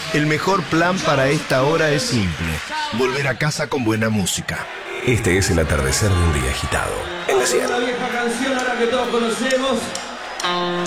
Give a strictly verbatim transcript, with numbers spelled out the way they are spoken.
El mejor plan para esta hora es simple: volver a casa con buena música. Este es el atardecer de un día agitado en la sierra. Una vieja canción ahora que todos conocemos.